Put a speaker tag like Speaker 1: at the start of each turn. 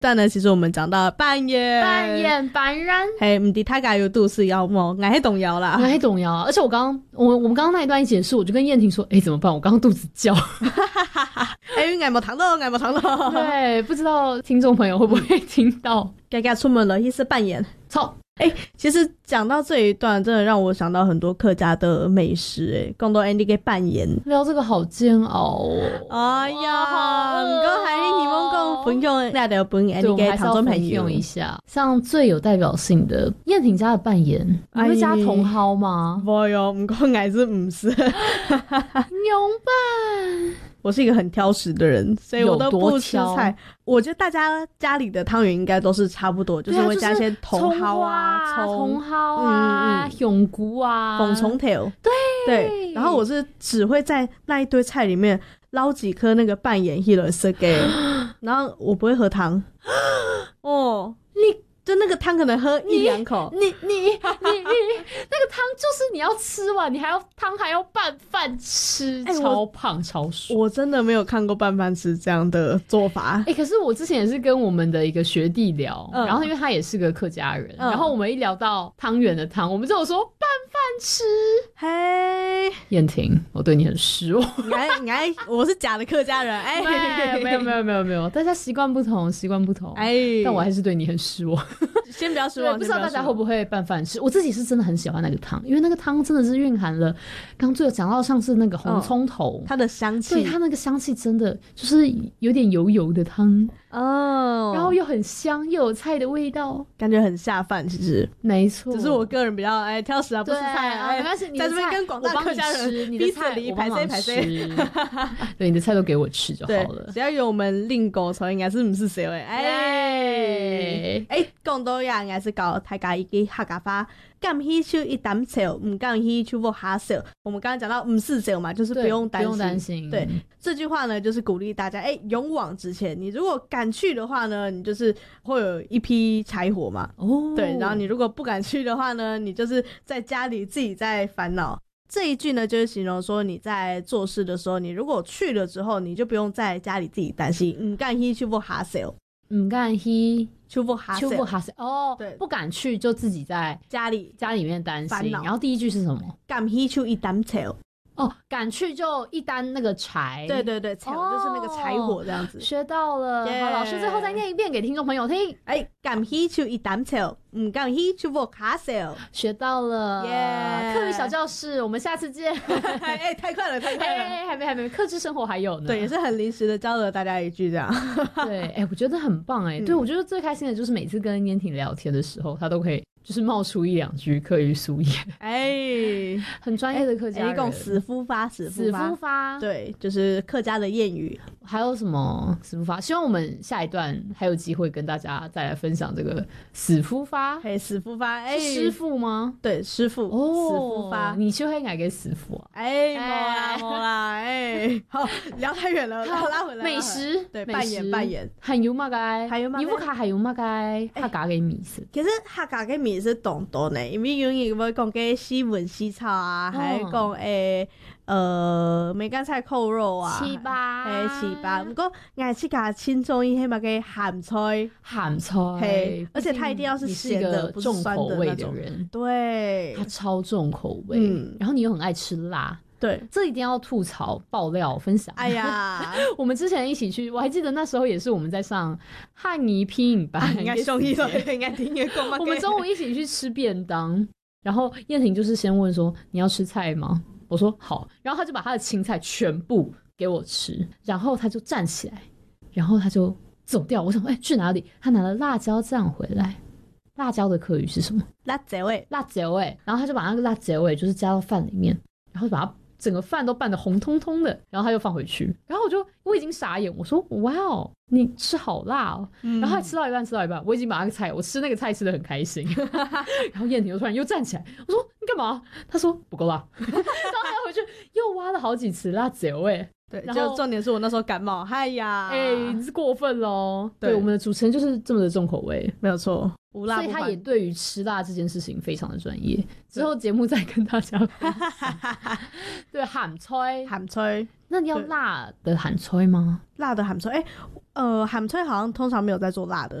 Speaker 1: 但呢，其实我们讲到扮演，
Speaker 2: 扮演，
Speaker 1: 嘿，不知大家有度是妖魔，我还动摇啦，
Speaker 2: 我还动摇啊！而且我们刚刚那一段一结束，我就跟燕婷说：“怎么办？我刚刚肚子叫。”
Speaker 1: 眼没糖了，眼没糖了。
Speaker 2: 对，不知道听众朋友会不会听到？
Speaker 1: 该出门了，意思扮演。
Speaker 2: 操！
Speaker 1: 其实讲到这一段，真的让我想到很多客家的美食。更多 Andy 给扮演，
Speaker 2: 聊这个好煎熬哦！
Speaker 1: 哎呀，好，不过还是希望跟分享那条本 Andy 给听众朋友
Speaker 2: 一下。像最有代表性的燕婷家的扮演，你会加茼蒿吗？
Speaker 1: 不哟，不过还是不是。
Speaker 2: 牛拌。
Speaker 1: 我是一个很挑食的人，所以我都不吃菜。我觉得大家家里的汤圆应该都是差不多，就是会加一些茼蒿啊、
Speaker 2: 茼蒿啊、香菇啊、
Speaker 1: 凤虫头。对，然后我是只会在那一堆菜里面捞几颗那个扮演 hero 色给，然后我不会喝汤。哦，就那个汤可能喝一两口，
Speaker 2: 你那个汤就是你要吃完，你还要汤还要拌饭吃，超胖超爽。
Speaker 1: 我真的没有看过拌饭吃这样的做法。
Speaker 2: 可是我之前也是跟我们的一个学弟聊，然后因为他也是个客家人，然后我们一聊到汤圆的汤，我们就有说拌饭吃。嘿，燕婷，我对你很失望。
Speaker 1: 我是假的客家人。
Speaker 2: 没有，大家习惯不同。但我还是对你很失望。
Speaker 1: 先不要失望，
Speaker 2: 不知道大家会不会拌饭吃。我自己是真的很喜欢那个汤，因为那个汤真的是蕴含了刚最有讲到像是那个红葱头，
Speaker 1: 它的香气，
Speaker 2: 对，它那个香气真的就是有点油油的汤哦，然后又很香，又有菜的味道，
Speaker 1: 感觉很下饭。其实
Speaker 2: 没错，
Speaker 1: 只是我个人比较挑食啊，不吃菜啊。
Speaker 2: 没关系，
Speaker 1: 在这边跟广大客家人
Speaker 2: 彼此离排谁，对，你的菜都给我吃就好了。
Speaker 1: 只要有我们令狗才应该是不是谁讲到呀，应该是教大家一个客家话，敢起手一担笑，唔敢起手不哈笑。我们刚刚讲到唔是笑嘛，就是不用担心。对，这句话呢，就是鼓励大家勇往直前。你如果敢去的话呢，你就是会有一批柴火嘛。哦，对，然后你如果不敢去的话呢，你就是在家里自己在烦恼。这一句呢，就是形容说你在做事的时候，你如果去了之后，你就不用在家里自己担心，唔敢起手不哈笑，
Speaker 2: 唔敢去。
Speaker 1: 秋不哈塞
Speaker 2: 哦，对，不敢去就自己在家里面担心。然后第一句是什么？
Speaker 1: 敢去就一担柴
Speaker 2: 哦，敢去就一担那个柴。
Speaker 1: 对，柴就是那个柴火这样子。
Speaker 2: 学到了，好，老师最后再念一遍给听众朋友听。
Speaker 1: 敢去就一担柴，唔敢去就不哈塞。
Speaker 2: 学到了，课余小教室，我们下次见。
Speaker 1: 太快了，
Speaker 2: 还没，课之生活还有呢。
Speaker 1: 对，也是很临时的教了大家一句这样。
Speaker 2: 对，我觉得很棒对，我觉得最开心的就是每次跟燕婷聊天的时候，她都可以就是冒出一两句客语俗谚。很专业的客家人。
Speaker 1: 一共死夫发，对，就是客家的谚语。
Speaker 2: 还有什么死夫发？希望我们下一段还有机会跟大家再来分享这个死夫发。
Speaker 1: 死夫发，
Speaker 2: 是师傅吗？
Speaker 1: 对，师傅。死夫发，
Speaker 2: 你就会应该给死夫啊？
Speaker 1: 没啦，好，聊太远了，拉回来。
Speaker 2: 美食，
Speaker 1: 对，扮演，
Speaker 2: 还有嘛该？你不卡还有嘛该？客家嘅美食，
Speaker 1: 其实客家嘅美食多多呢，因为有人会讲嘅西文西炒啊，还讲梅干菜扣肉啊，
Speaker 2: 糍粑，
Speaker 1: 不过爱吃家清中意迄嘛嘅咸菜，而且它一定要是咸的，不是酸的那种人。对，
Speaker 2: 它超重口味，然后你又很爱吃辣。对，这一定要吐槽、爆料、分享。我们之前一起去，我还记得那时候也是我们在上汉仪拼音班，
Speaker 1: 应该兄弟应该听得懂吗？
Speaker 2: 我们中午一起去吃便当，然后燕婷就是先问说：“你要吃菜吗？”我说：“好。”然后他就把他的青菜全部给我吃，然后他就站起来，然后他就走掉。我想去哪里？他拿了辣椒酱回来。辣椒的客语是什么？
Speaker 1: 辣椒味。
Speaker 2: 然后他就把那个辣椒味就是加到饭里面，然后把它整个饭都拌得红彤彤的，然后他又放回去，然后我已经傻眼，我说哇哦，你吃好辣哦，然后还吃到一半，我已经把那个菜，我吃那个菜吃得很开心，然后燕婷突然又站起来，我说你干嘛？他说不够辣，然后他回去又挖了好几次辣椒味。
Speaker 1: 对，就重点是我那时候感冒，
Speaker 2: 你是过分咯。对，我们的主持人就是这么的重口味，
Speaker 1: 没有错，无辣不欢，
Speaker 2: 所以他也对于吃辣这件事情非常的专业。之后节目再跟大家分享。对，咸菜，
Speaker 1: 那
Speaker 2: 你要辣的咸菜吗？
Speaker 1: 辣的咸菜， 韩炊好像通常没有在做辣的，